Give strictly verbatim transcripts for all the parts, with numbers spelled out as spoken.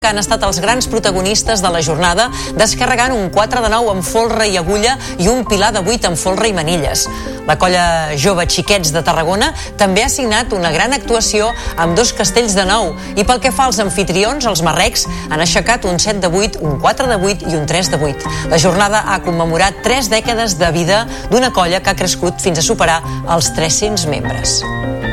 que han estat els grans protagonistes de la jornada, descarregant un quatre de nou amb folre i agulla i un pilar de vuit amb folre i manilles. La colla Jove Xiquets de Tarragona també ha signat una gran actuació amb dos castells de nou i pel que fa als anfitrions, els marrecs han aixecat un set de vuit, un quatre de vuit i un tres de vuit. La jornada ha commemorat tres dècades de vida d'una colla que ha crescut fins a superar els tres-cents membres.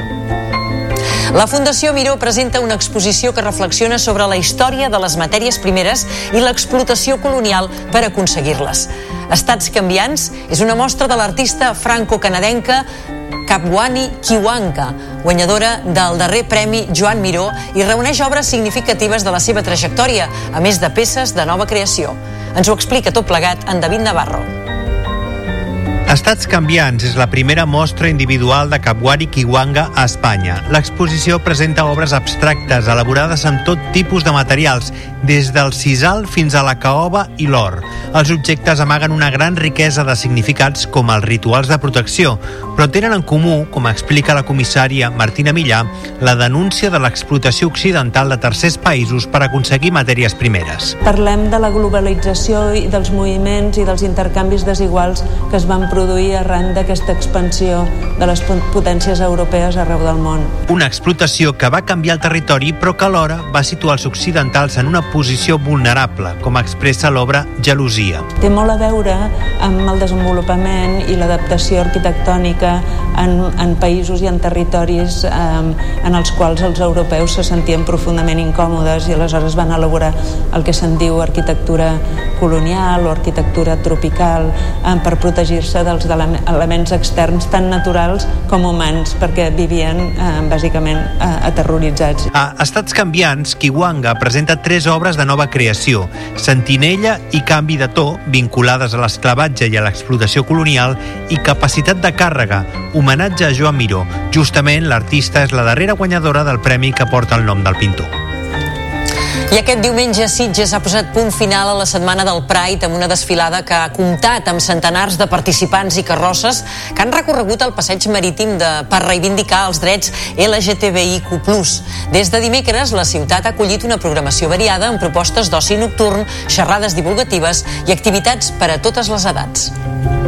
La Fundació Miró presenta una exposició que reflexiona sobre la història de les matèries primeres i l'explotació colonial per aconseguir-les. Estats canviants és una mostra de l'artista franco-canadenca Kapwani Kiwanga, guanyadora del darrer Premi Joan Miró, i reuneix obres significatives de la seva trajectòria, a més de peces de nova creació. Ens ho explica tot plegat en David Navarro. Estats canviants és la primera mostra individual de Kapwani Kiwanga a Espanya. L'exposició presenta obres abstractes elaborades amb tot tipus de materials, des del sisal fins a la caoba i l'or. Els objectes amaguen una gran riquesa de significats com els rituals de protecció, però tenen en comú, com explica la comissària Martina Millà, la denúncia de l'explotació occidental de tercers països per aconseguir matèries primeres. Parlem de la globalització i dels moviments i dels intercanvis desiguals que es van produir arran d'aquesta expansió de les potències europees arreu del món. Una explotació que va canviar el territori però que alhora va situar els occidentals en una posició vulnerable, com expressa l'obra Gelosia. Té molt a veure amb el desenvolupament i l'adaptació arquitectònica en, en països i en territoris eh, en els quals els europeus se sentien profundament incòmodes i aleshores van elaborar el que se'n diu arquitectura colonial o arquitectura tropical eh, per protegir-se dels elements externs tan naturals com humans, perquè vivien eh, bàsicament eh, aterroritzats. A Estats canviants, Kiwanga presenta tres obres de nova creació, Sentinella i Canvi de to, vinculades a l'esclavatge i a l'explotació colonial, i Capacitat de càrrega, homenatge a Joan Miró. Justament, l'artista és la darrera guanyadora del premi que porta el nom del pintor. I aquest diumenge Sitges ha posat punt final a la setmana del Pride amb una desfilada que ha comptat amb centenars de participants i carrosses que han recorregut el passeig marítim de, per reivindicar els drets L G T B I Q plus. Des de dimecres, la ciutat ha acollit una programació variada amb propostes d'oci nocturn, xerrades divulgatives i activitats per a totes les edats.